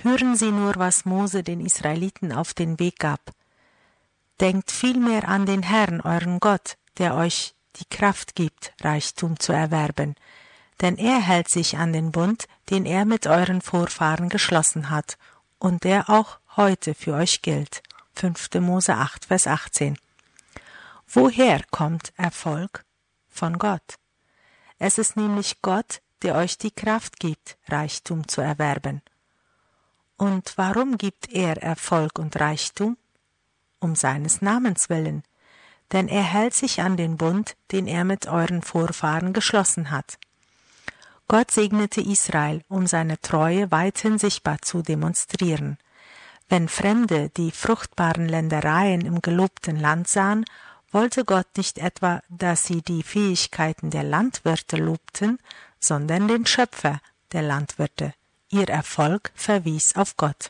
Hören Sie nur, was Mose den Israeliten auf den Weg gab. Denkt vielmehr an den Herrn, euren Gott, der euch die Kraft gibt, Reichtum zu erwerben. Denn er hält sich an den Bund, den er mit euren Vorfahren geschlossen hat und der auch heute für euch gilt. 5. Mose 8, Vers 18. Woher kommt Erfolg? Von Gott. Es ist nämlich Gott, der euch die Kraft gibt, Reichtum zu erwerben. Und warum gibt er Erfolg und Reichtum? Um seines Namens willen. Denn er hält sich an den Bund, den er mit euren Vorfahren geschlossen hat. Gott segnete Israel, um seine Treue weithin sichtbar zu demonstrieren. Wenn Fremde die fruchtbaren Ländereien im gelobten Land sahen, wollte Gott nicht etwa, dass sie die Fähigkeiten der Landwirte lobten, sondern den Schöpfer der Landwirte. Ihr Erfolg verwies auf Gott.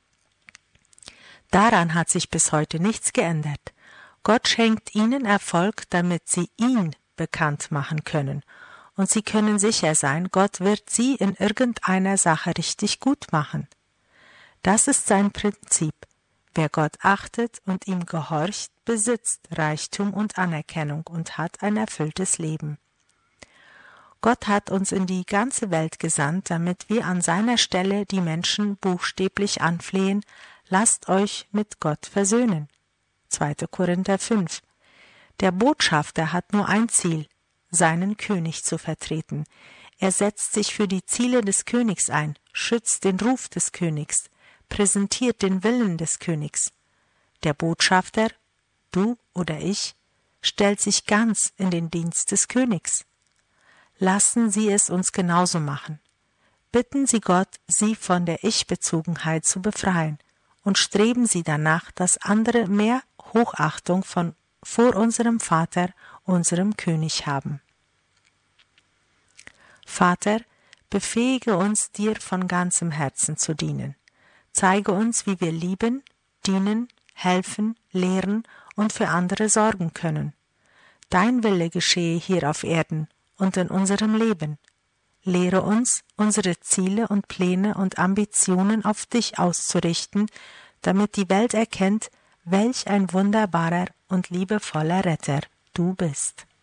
Daran hat sich bis heute nichts geändert. Gott schenkt ihnen Erfolg, damit sie ihn bekannt machen können. Und sie können sicher sein, Gott wird sie in irgendeiner Sache richtig gut machen. Das ist sein Prinzip. Wer Gott achtet und ihm gehorcht, besitzt Reichtum und Anerkennung und hat ein erfülltes Leben. Gott hat uns in die ganze Welt gesandt, damit wir an seiner Stelle die Menschen buchstäblich anflehen, lasst euch mit Gott versöhnen. 2. Korinther 5. Der Botschafter hat nur ein Ziel, seinen König zu vertreten. Er setzt sich für die Ziele des Königs ein, schützt den Ruf des Königs, präsentiert den Willen des Königs. Der Botschafter, du oder ich, stellt sich ganz in den Dienst des Königs. Lassen Sie es uns genauso machen. Bitten Sie Gott, Sie von der Ich-Bezogenheit zu befreien und streben Sie danach, dass andere mehr Hochachtung vor unserem Vater, unserem König haben. Vater, befähige uns, dir von ganzem Herzen zu dienen. Zeige uns, wie wir lieben, dienen, helfen, lehren und für andere sorgen können. Dein Wille geschehe hier auf Erden und in unserem Leben. Lehre uns, unsere Ziele und Pläne und Ambitionen auf dich auszurichten, damit die Welt erkennt, welch ein wunderbarer und liebevoller Retter du bist.